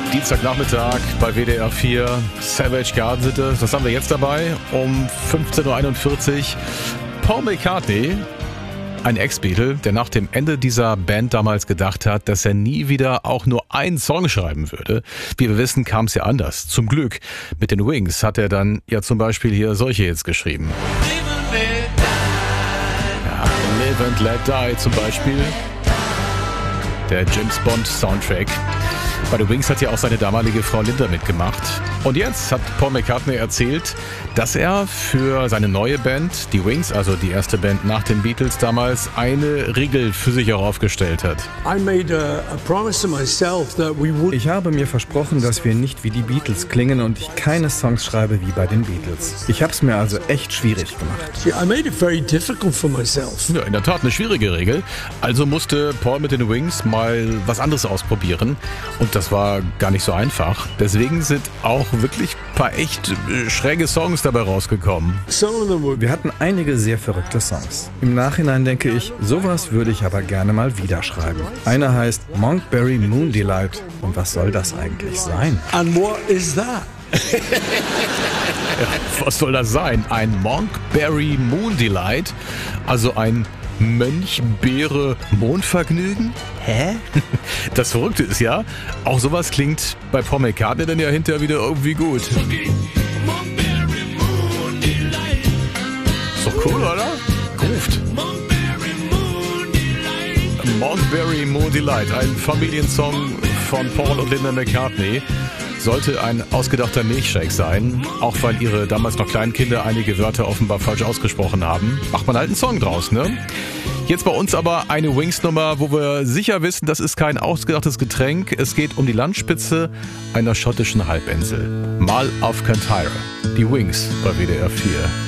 Dienstagnachmittag bei WDR 4, Savage Garden City. Was haben wir jetzt dabei? Um 15.41 Uhr Paul McCartney, ein Ex-Beatle, der nach dem Ende dieser Band damals gedacht hat, dass er nie wieder auch nur einen Song schreiben würde. Wie wir wissen, kam es ja anders. Zum Glück. Mit den Wings hat er dann ja zum Beispiel hier solche Hits geschrieben. Ja, Live and Let Die zum Beispiel. Der James Bond Soundtrack. Bei den Wings hat ja auch seine damalige Frau Linda mitgemacht. Und jetzt hat Paul McCartney erzählt, dass er für seine neue Band, die Wings, also die erste Band nach den Beatles damals, eine Regel für sich auch aufgestellt hat. Ich habe mir versprochen, dass wir nicht wie die Beatles klingen und ich keine Songs schreibe wie bei den Beatles. Ich habe es mir also echt schwierig gemacht. Ja, in der Tat eine schwierige Regel. Also musste Paul mit den Wings mal was anderes ausprobieren. Und das war gar nicht so einfach. Deswegen sind auch wirklich ein paar echt schräge Songs dabei rausgekommen. Wir hatten einige sehr verrückte Songs. Im Nachhinein denke ich, sowas würde ich aber gerne mal wieder schreiben. Einer heißt Monkberry Moon Delight. Und was soll das eigentlich sein? And what is that? Was soll das sein? Ein Monkberry Moon Delight? Also ein Mönch-Beere-Mondvergnügen? Hä? Das Verrückte ist ja, auch sowas klingt bei Paul McCartney dann ja hinterher wieder irgendwie gut. Ist doch cool, oder? Ruft. Monkberry Moon Delight, ein Familiensong von Paul und Linda McCartney. Sollte ein ausgedachter Milchshake sein, auch weil ihre damals noch kleinen Kinder einige Wörter offenbar falsch ausgesprochen haben. Macht man halt einen Song draus, ne? Jetzt bei uns aber eine Wings-Nummer, wo wir sicher wissen, das ist kein ausgedachtes Getränk. Es geht um die Landspitze einer schottischen Halbinsel. Mal auf Kintyre. Die Wings bei WDR 4.